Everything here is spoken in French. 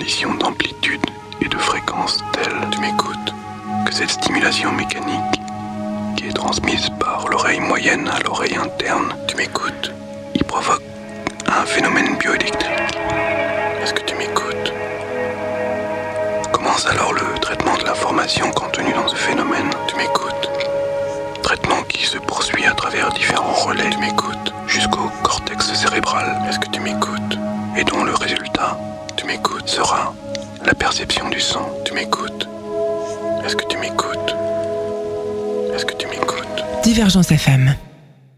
conditions d'amplitude et de fréquence telles, tu m'écoutes, que cette stimulation mécanique qui est transmise par l'oreille moyenne à l'oreille interne, tu m'écoutes, il provoque un phénomène bioélectrique. Est-ce que tu m'écoutes? Commence alors le traitement de l'information contenue dans ce phénomène, tu m'écoutes. Traitement qui se poursuit à travers différents relais, tu m'écoutes, jusqu'au cortex cérébral. Est-ce que tu m'écoutes? Et dont le résultat, tu m'écoutes, sera la perception du son, tu m'écoutes. Est-ce que tu m'écoutes? Est-ce que tu m'écoutes? Divergence FM.